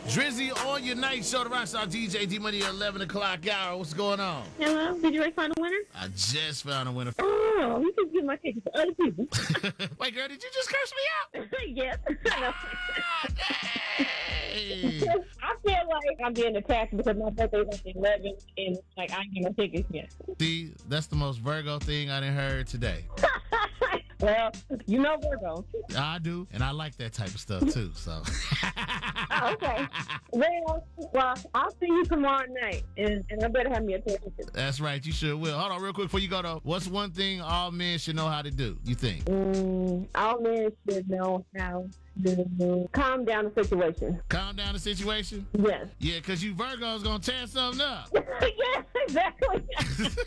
Drizzy on your night show, the Rockstar DJ D-Money, 11 o'clock hour. What's going on? Hello, did you already find a winner? I just found a winner. Oh, you can give my tickets to other people. Wait, girl, did you just curse me out? Yes. Hey. I feel like I'm being attacked because my birthday's on the 11th and like I ain't get no tickets yet. See, that's the most Virgo thing I done heard today. Well, you know Virgo. I do, and I like that type of stuff too, so. Oh, okay. Well, I'll see you tomorrow night, and I better have me a ticket. That's right, you sure will. Hold on real quick before you go though. What's one thing all men should know how to do, you think? All men should know how to calm down the situation. Calm down the situation? Yes. Yeah, because you Virgos gonna tear something up. Yes, exactly.